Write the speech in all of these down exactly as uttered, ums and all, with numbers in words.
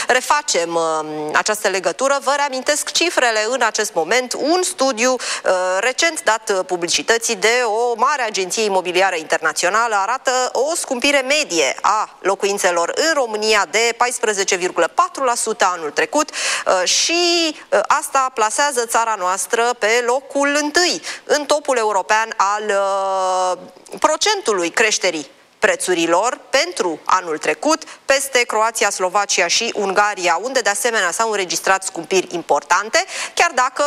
refacem uh, această legătură, vă reamintesc cifrele în acest moment. Un studiu uh, recent dat publicității de o mare agenție imobiliară internațională arată o scumpire medie a locuințelor în România de paisprezece virgulă patru la sută anul trecut uh, și uh, asta plasează țara noastră pe locul întâi în topul european al uh, procentului creșterii prețurilor pentru anul trecut, peste Croația, Slovacia și Ungaria, unde de asemenea s-au înregistrat scumpiri importante, chiar dacă,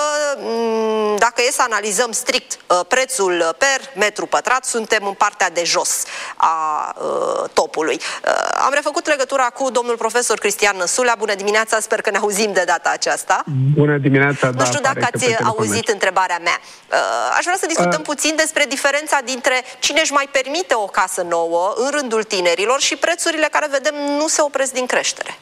dacă e să analizăm strict prețul per metru pătrat, suntem în partea de jos a topului. Am refăcut legătura cu domnul profesor Cristian Năsulea. Bună dimineața, sper că ne auzim de data aceasta. Bună dimineața, Nu știu da, dacă ați auzit întrebarea mea. Aș vrea să discutăm uh. puțin despre diferența dintre cine își mai permite o casă nouă în rândul tinerilor și prețurile care, vedem, nu se opresc din creștere.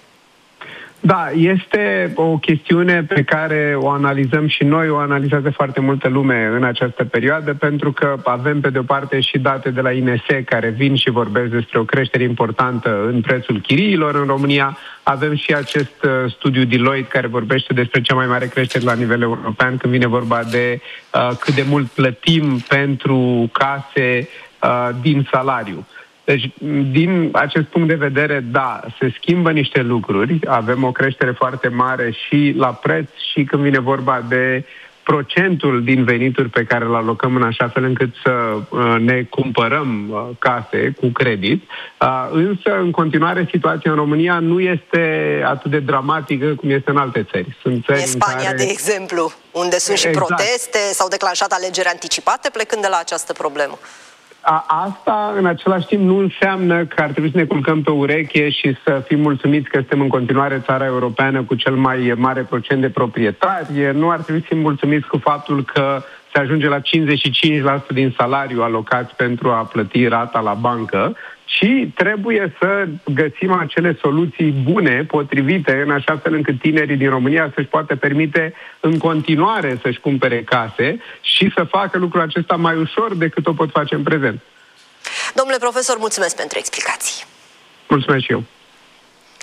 Da, este o chestiune pe care o analizăm și noi, o analizează foarte multă lume în această perioadă, pentru că avem pe de o parte și date de la I N S care vin și vorbesc despre o creștere importantă în prețul chiriilor în România. Avem și acest studiu Deloitte care vorbește despre cea mai mare creștere la nivel european când vine vorba de uh, cât de mult plătim pentru case uh, din salariu. Deci, din acest punct de vedere, da, se schimbă niște lucruri, avem o creștere foarte mare și la preț și când vine vorba de procentul din venituri pe care îl alocăm în așa fel încât să uh, ne cumpărăm uh, case cu credit. Uh, însă, în continuare, situația în România nu este atât de dramatică cum este în alte țări. Sunt țări în Spania, în care... de exemplu, unde sunt și exact. proteste, s-au declanșat alegeri anticipate plecând de la această problemă. A, asta, în același timp, nu înseamnă că ar trebui să ne culcăm pe ureche și să fim mulțumiți că suntem în continuare țara europeană cu cel mai mare procent de proprietari. Nu ar trebui să fim mulțumiți cu faptul că se ajunge la cincizeci și cinci la sută din salariu alocați pentru a plăti rata la bancă, și trebuie să găsim acele soluții bune, potrivite, în așa fel încât tinerii din România să-și poată permite în continuare să-și cumpere case și să facă lucrul acesta mai ușor decât o pot face în prezent. Domnule profesor, mulțumesc pentru explicații. Mulțumesc și eu.